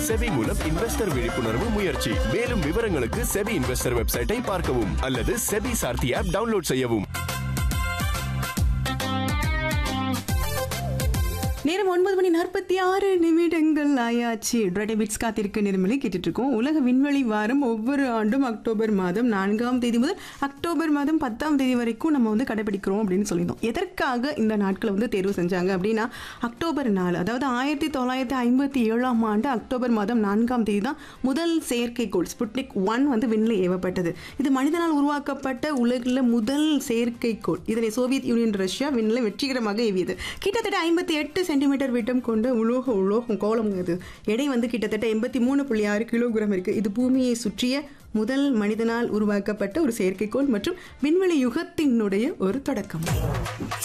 SEBI மூலம் investor விழிப்புணர்வு முயற்சி. மேலும் விவரங்களுக்கு செபி இன்வெஸ்டர் வெப்சைட்டை பார்க்கவும் அல்லது செபி சார்த்தி ஆப் டவுன்லோட் செய்யவும். நேரம் 9:46 ஆயாச்சு. டிரைடபிட்ஸ் காத்திருக்க நிர்மலை கேட்டுட்டு இருக்கோம். உலக விண்வெளி வாரம் ஒவ்வொரு ஆண்டும் அக்டோபர் மாதம் 4ஆம் தேதி முதல் அக்டோபர் மாதம் 10ஆம் தேதி வரைக்கும் நம்ம வந்து கடைபிடிக்கிறோம் அப்படின்னு சொல்லியிருந்தோம். எதற்காக இந்த நாட்களை வந்து தேர்வு செஞ்சாங்க அப்படின்னா, அக்டோபர் 4, அதாவது 1957ஆம் ஆண்டு அக்டோபர் மாதம் 4ஆம் தேதி தான் முதல் செயற்கைக்கோள் ஸ்புட்னிக் 1 வந்து விண்ணில் ஏவப்பட்டது. இது மனிதனால் உருவாக்கப்பட்ட உலகில் முதல் செயற்கைக்கோள். இதனை சோவியத் யூனியன், ரஷ்யா விண்ணில் வெற்றிகரமாக ஏவியது. கிட்டத்தட்ட 58 சென்டிமீட்டர் விட்டம் கொண்ட உலோகம் கோலம். இது எடை வந்து கிட்டத்தட்ட 83.6 கிலோகிராம் இருக்கு. இது பூமியை சுற்றிய முதல் மனிதனால் உருவாக்கப்பட்ட ஒரு செயற்கைக்கோள் மற்றும் விண்வெளி யுகத்தினுடைய ஒரு தொடக்கம்.